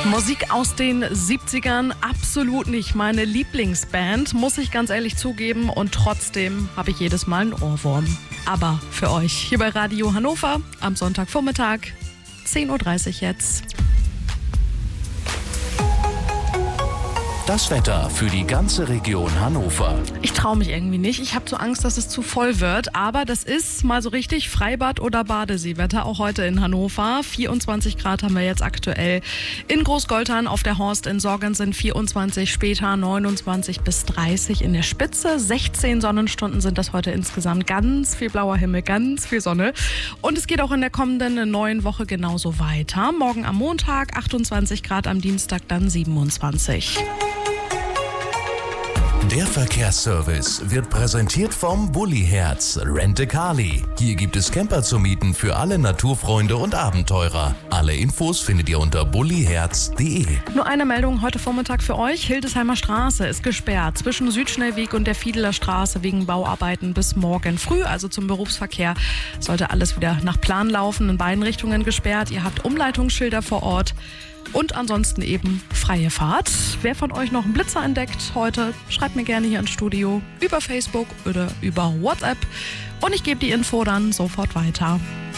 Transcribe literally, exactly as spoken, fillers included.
Musik aus den siebzigern, absolut nicht meine Lieblingsband, muss ich ganz ehrlich zugeben. Und trotzdem habe ich jedes Mal einen Ohrwurm. Aber für euch hier bei Radio Hannover am Sonntagvormittag, zehn Uhr dreißig jetzt. Das Wetter für die ganze Region Hannover. Ich traue mich irgendwie nicht. Ich habe so Angst, dass es zu voll wird. Aber das ist mal so richtig Freibad- oder Badeseewetter, auch heute in Hannover. vierundzwanzig Grad haben wir jetzt aktuell in Großgoltern, auf der Horst in Sorgen sind vierundzwanzig, später neunundzwanzig bis dreißig in der Spitze. sechzehn Sonnenstunden sind das heute insgesamt. Ganz viel blauer Himmel, ganz viel Sonne. Und es geht auch in der kommenden neuen Woche genauso weiter. Morgen am Montag achtundzwanzig Grad, am Dienstag dann siebenundzwanzig. Der Verkehrsservice wird präsentiert vom Bulli-Herz Rent-A-Car-Li. Hier gibt es Camper zu mieten für alle Naturfreunde und Abenteurer. Alle Infos findet ihr unter bulliherz punkt de. Nur eine Meldung heute Vormittag für euch. Hildesheimer Straße ist gesperrt zwischen Südschnellweg und der Fiedeler Straße wegen Bauarbeiten bis morgen früh. Also zum Berufsverkehr sollte alles wieder nach Plan laufen. In beiden Richtungen gesperrt. Ihr habt Umleitungsschilder vor Ort. Und ansonsten eben freie Fahrt. Wer von euch noch einen Blitzer entdeckt heute, schreibt mir gerne hier ins Studio über Facebook oder über WhatsApp. Und ich gebe die Info dann sofort weiter.